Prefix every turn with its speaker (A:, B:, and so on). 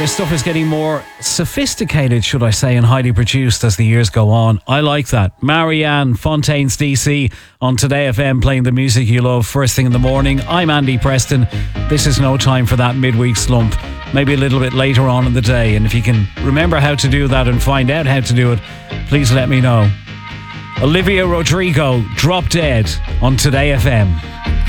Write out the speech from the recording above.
A: Their stuff is getting more sophisticated, should I say, and highly produced as the years go on. I like that. Marianne Fontaine's DC on Today FM, playing the music you love first thing in the morning. I'm Andy Preston. This is no time for that midweek slump. Maybe a little bit later on in the day. And if you can remember how to do that and find out how to do it, please let me know. Olivia Rodrigo, Drop Dead on Today FM.